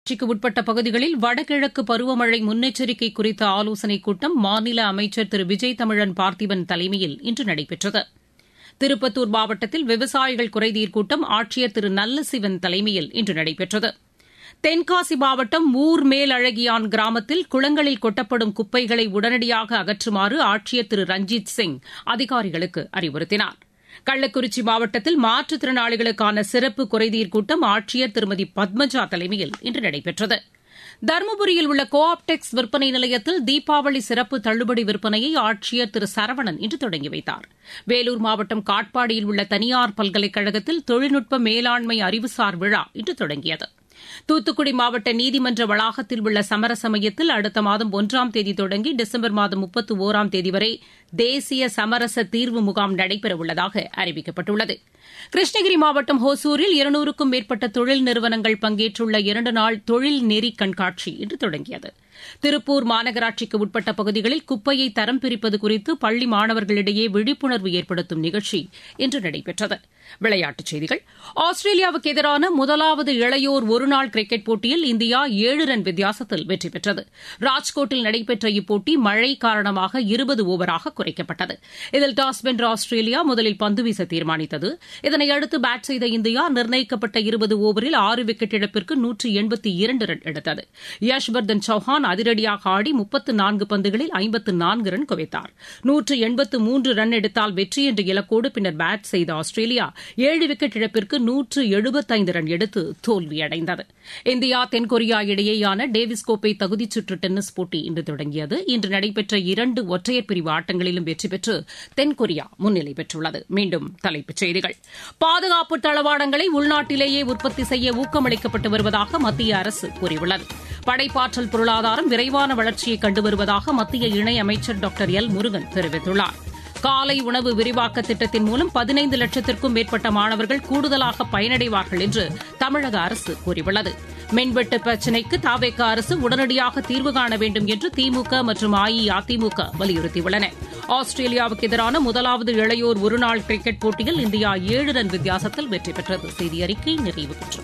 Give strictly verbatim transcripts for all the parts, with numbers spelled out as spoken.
க்கு உட்பட்ட பகுதிகளில் வடகிழக்கு பருவமழை முன்னெச்சரிக்கை குறித்த ஆலோசனைக் கூட்டம் மாநில அமைச்சர் திரு விஜய் தமிழன் பார்த்திபன் தலைமையில் இன்று நடைபெற்றது. திருப்பத்தூர் மாவட்டத்தில் விவசாயிகள் குறைதீர் கூட்டம் ஆட்சியர் திரு நல்லசிவன் தலைமையில் இன்று நடைபெற்றது. தென்காசி மாவட்டம் ஊர் மேலழகியான் கிராமத்தில் குளங்களில் கொட்டப்படும் குப்பைகளை உடனடியாக அகற்றுமாறு ஆட்சியர் திரு ரஞ்சித் சிங் அதிகாரிகளுக்கு அறிவுறுத்தினார். கள்ளக்குறிச்சி மாவட்டத்தில் மாற்றுத்திறனாளிகளுக்கான சிறப்பு குறைதீர் கூட்டம் ஆட்சியர் திருமதி பத்மஜா தலைமையில் இன்று நடைபெற்றது. தருமபுரியில் உள்ள கோ ஆப்டெக்ஸ் விற்பனை நிலையத்தில் தீபாவளி சிறப்பு தள்ளுபடி விற்பனையை ஆட்சியர் திரு சரவணன் இன்று தொடங்கி வைத்தார். வேலூர் மாவட்டம் காட்பாடியில் உள்ள தனியார் பல்கலைக்கழகத்தில் தொழில்நுட்ப மேலாண்மை அறிவுசார் விழா இன்று தொடங்கியது. தூத்துக்குடி மாவட்ட நீதிமன்ற வளாகத்தில் உள்ள சமரச மையத்தில் அடுத்த மாதம் ஒன்றாம் தேதி தொடங்கி டிசம்பர் மாதம் முப்பத்து ஒராம் தேதி வரை தேசிய சமரச தீர்வு முகாம் நடைபெறவுள்ளதாக அறிவிக்கப்பட்டுள்ளது. கிருஷ்ணகிரி மாவட்டம் ஹோசூரில் இருநூறுக்கும் மேற்பட்ட தொழில் நிறுவனங்கள் பங்கேற்றுள்ள இரண்டு நாள் தொழில் நெறி கண்காட்சி இன்று தொடங்கியது. திருப்பூர் மாநகராட்சிக்கு உட்பட்ட பகுதிகளில் குப்பையை தரம் பிரிப்பது குறித்து பள்ளி மாணவர்களிடையே விழிப்புணர்வு ஏற்படுத்தும் நிகழ்ச்சி இன்று நடைபெற்றது. விளையாட்டுச் செய்திகள். ஆஸ்திரேலியாவுக்கு எதிரான முதலாவது இளையோர் ஒருநாள் கிரிக்கெட் போட்டியில் இந்தியா ஏழு ரன் வித்தியாசத்தில் வெற்றி பெற்றது. ராஜ்கோட்டில் நடைபெற்ற இப்போட்டி மழை காரணமாக இருபது ஓவராக குறைக்கப்பட்டது. இதில் டாஸ் வென்ற ஆஸ்திரேலியா முதலில் பந்துவீச தீர்மானித்தது. இதனையடுத்து பேட் செய்த இந்தியா நிர்ணயிக்கப்பட்ட இருபது ஓவரில் ஆறு விக்கெட் இழப்பிற்கு நூற்று எண்பத்தி இரண்டு ரன் எடுத்தது. யஷ்வர்தன் சௌஹான் அதிரடியாக ஆடி முப்பத்து நான்கு பந்துகளில் ஐம்பத்து நான்கு ரன் குவித்தார். நூற்று எண்பத்து மூன்று ரன் எடுத்தால் வெற்றி என்ற இலக்கோடு பின்னர் பேட் செய்த ஆஸ்திரேலியா ஏழு விக்கெட் இழப்பிற்கு நூற்று எழுபத்தைந்து ரன் எடுத்து தோல்வியடைந்தது. இந்தியா தென்கொரியா இடையேயான டேவிஸ் கோப்பை தகுதிச் சுற்று டென்னிஸ் போட்டி இன்று தொடங்கியது. இன்று நடைபெற்ற இரண்டு ஒற்றையர் பிரிவு ஆட்டங்களிலும் வெற்றி பெற்று தென்கொரியா முன்னிலை பெற்றுள்ளது. மீண்டும் தலைப்புச் செய்திகள். பாதுகாப்பு தளவாடங்களை உள்நாட்டிலேயே உற்பத்தி செய்ய ஊக்கமளிக்கப்பட்டு வருவதாக மத்திய அரசு கூறியுள்ளது. படைப்பாற்றல் பொருளாதாரம் விரைவான வளர்ச்சியை கண்டு வருவதாக மத்திய இணையமைச்சர் டாக்டர் எல் முருகன் தெரிவித்துள்ளார். காலை உணவு விரிவாக்க திட்டத்தின் மூலம் பதினைந்து லட்சத்திற்கும் மேற்பட்ட மாணவர்கள் கூடுதலாக பயனடைவார்கள் என்று தமிழக அரசு கூறியுள்ளது. மின்வெட்டு பிரச்சினைக்கு தவேக அரசு உடனடியாக தீர்வு காண வேண்டும் என்று திமுக மற்றும் அஇஅதிமுக வலியுறுத்தியுள்ளன. ஆஸ்திரேலியாவுக்கு எதிரான முதலாவது இளையோர் ஒருநாள் கிரிக்கெட் போட்டியில் இந்தியா ஏழு ரன் வித்தியாசத்தில் வெற்றி பெற்றது. செய்தி அறிக்கை நிறைவு பெற்றது.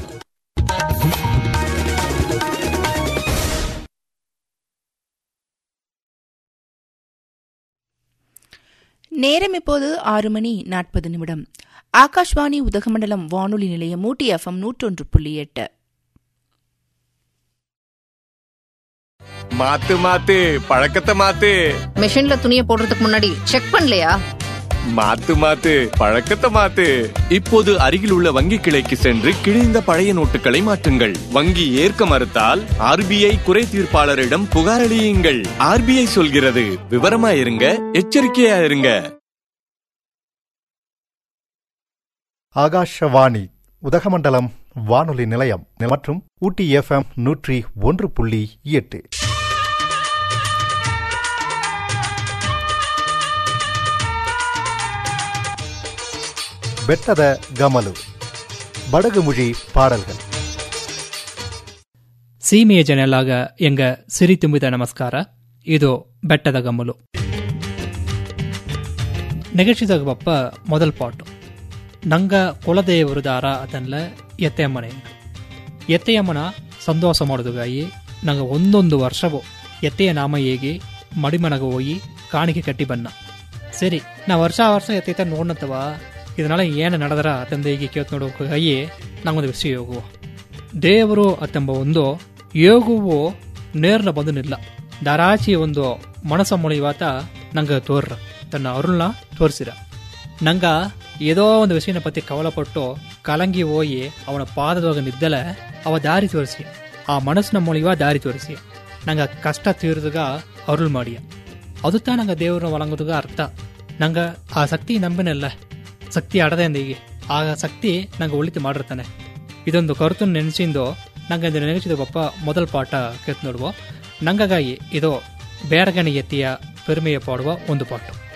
நேரம் இப்போது ஆறு மணி நாற்பது நிமிடம். ஆகாஷ்வாணி உதகமண்டலம் வானொலி நிலையம் ஊட்டி எஃப்எம் நூற்றொன்று புள்ளி எட்டு. மாத்து மாத்து பழக்கத்தை மாத்து. மெஷின்ல துணியை போடுறதுக்கு முன்னாடி செக் பண்ணலையா? மாத்து மாத்து பழக்கத்தை மாத்து. இப்போது அருகில் உள்ள வங்கி கிளைக்கு சென்று கிழிந்த பழைய நோட்டுகளை மாற்றுங்கள். வங்கி ஏற்க மறுத்தால் ஆர்பிஐ குறை தீர்ப்பாளரிடம் புகார் அளியுங்கள். ஆர்பிஐ சொல்கிறது, விவரமா இருங்க, எச்சரிக்கையா இருங்க. ஆகாஷவாணி உதகமண்டலம் வானொலி நிலையம் மற்றும் ஊட்டி எஃப்எம் நூற்றி ஒன்று புள்ளி எட்டு. ಬೆಟ್ಟದ ಗಮಲು ಬಡಗು ಮொழி பாடல்கள். ಸೀಮೆಯ ಜನಲಾಗ ಎಂಗ ಸಿರಿ ತುಂಬಿದ ನಮಸ್ಕಾರ. ಇದು ಬೆಟ್ಟದ ಗಮಲು ನಿಗದಿದಾಗ ಬಪ್ಪ ಮೊದಲ ಪಾಟು ನಂಗ ಕುಲದೇವರು ದಾರ ಅದನ್ಲ ಎತ್ತೆಯಮ್ಮನೆ ಎತ್ತೆಯಮ್ಮನ ಸಂತೋಷ ಮಾಡೋದುಗಾಯಿ ನಂಗೆ ಒಂದೊಂದು ವರ್ಷವೂ ಎತ್ತೆಯ ನಾಮ ಹೇಗೆ ಮಡಿಮನಗ ಹೋಗಿ ಕಾಣಿಕೆ ಕಟ್ಟಿ ಬನ್ನ. ಸರಿ ನಾ ವರ್ಷ ವರ್ಷ ಎತ್ತೈತ ನೋಡ್ನತ್ತವ இதனால ಏನ ನಡೆದರ ಅತಂದ ಹೀಗೆ ಕೇತ್ ನೋಡೋಕಾಗಿ ನಂಗೊಂದು ವಿಷಯ ಯೋಗುವ ದೇವರು ಅತ್ತಂಬ ಒಂದು ಯೋಗುವು ನೇರ್ನ ಬಂದು ನಿಲ್ಲ ದಾರಾಚಿ ಒಂದು ಮನಸ್ಸ ಮೊಳೆಯುವಾತ ನಂಗೆ ತೋರ್ರ ತನ್ನ ಅರುಳ್ನ ತೋರಿಸಿರ. ನಂಗ ಏದೋ ಒಂದು ವಿಷಯನ ಪತಿ ಕವಲಪಟ್ಟು ಕಲಂಗಿ ಹೋಗಿ ಅವನ ಪಾದದೊಳಗೆ ನಿದ್ದಲೆ ಅವ ದಾರಿ ತೋರಿಸಿ ಆ ಮನಸ್ಸಿನ ಮೊಳೆಯುವ ದಾರಿ ತೋರಿಸಿ ನಂಗೆ ಕಷ್ಟ ತೀರಿದಾಗ ಅರುಳ್ ಮಾಡಿಯ. ಅದು ತಾ ನಂಗೆ ದೇವ್ರನ್ನ ಒಳಗೋದಾಗ ಅರ್ಥ. ನಂಗೆ ಆ ಶಕ್ತಿ ನಂಬಿನಲ್ಲ, ಶಕ್ತಿ ಆಡದೆ ಅಂದೀಗೆ ಆ ಶಕ್ತಿ ನಂಗೆ ಒಳಿತು ಮಾಡಿರ್ತಾನೆ. ಇದೊಂದು ಕರುತನ್ನು ನೆನೆಸಿಂದು ನಂಗೆ ನೆನೆಸಿದ ಪಪ್ಪ ಮೊದಲ ಪಾಠ ಕೇತ್ ನೋಡುವ ನಂಗಾಗಿ ಇದು ಬೇರಗಣಿ ಎತ್ತಿಯ ಪೆರುಮೆಯ ಪಾಡುವ ಒಂದು ಪಾಠ.